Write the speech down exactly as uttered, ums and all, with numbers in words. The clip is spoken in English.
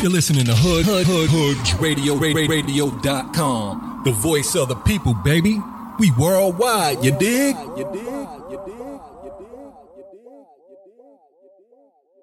You're listening to Hood, Hood, Hood, Hood Radio, Radio dot com. The voice of the people, baby. We worldwide, you dig? You dig? You dig?